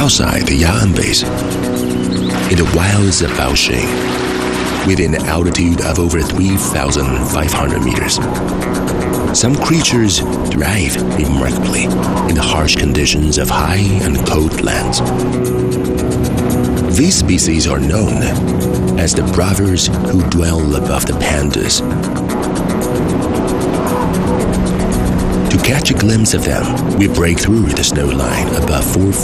outside the Ya'an base, in the wilds of Baosheng, with an altitude of over 3,500 meters. Some creatures thrive remarkably in the harsh conditions of high and cold lands. These species are known as the brothers who dwell above the pandas. To catch a glimpse of them, we break through the snow line above 4